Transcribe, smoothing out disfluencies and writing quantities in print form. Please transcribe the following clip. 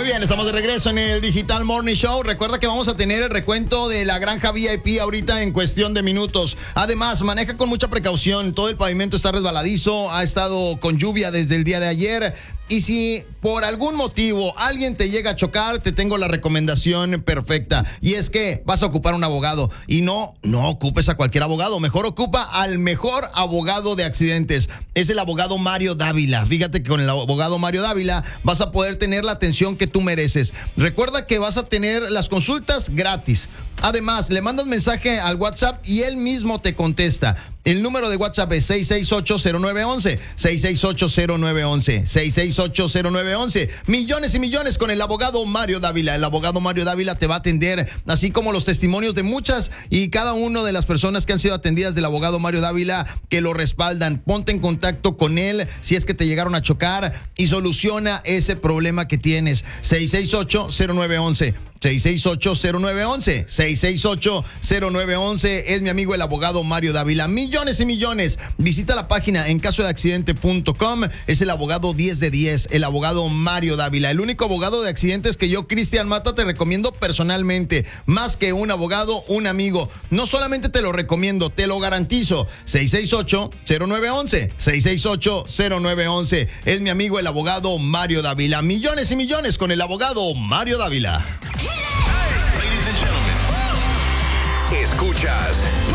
bien, estamos de regreso en el Digital Morning Show. Recuerda que vamos a tener el recuento de la granja VIP ahorita en cuestión de minutos. Además, maneja con mucha precaución. Todo el pavimento está resbaladizo, ha estado con lluvia desde el día de ayer. Y si por algún motivo alguien te llega a chocar, te tengo la recomendación perfecta. Y es que vas a ocupar un abogado. Y no ocupes a cualquier abogado. Mejor ocupa al mejor abogado de accidentes. Es el abogado Mario Dávila. Fíjate que con el abogado Mario Dávila vas a poder tener la atención que tú mereces. Recuerda que vas a tener las consultas gratis. Además, le mandas mensaje al WhatsApp y él mismo te contesta. El número de WhatsApp es 668-0911, 668-0911, 668-0911. Millones y millones con el abogado Mario Dávila. El abogado Mario Dávila te va a atender, así como los testimonios de muchas y cada una de las personas que han sido atendidas del abogado Mario Dávila que lo respaldan. Ponte en contacto con él si es que te llegaron a chocar y soluciona ese problema que tienes. 668-0911. 668-0911, 668-0911, es mi amigo el abogado Mario Dávila. Millones y millones. Visita la página en casodeaccidente.com. Es el abogado 10 de 10, el abogado Mario Dávila, el único abogado de accidentes que yo, Cristian Mata, te recomiendo personalmente. Más que un abogado, un amigo. No solamente te lo recomiendo, te lo garantizo. 668-0911, 668-0911, es mi amigo el abogado Mario Dávila. Millones y millones con el abogado Mario Dávila. Escuchas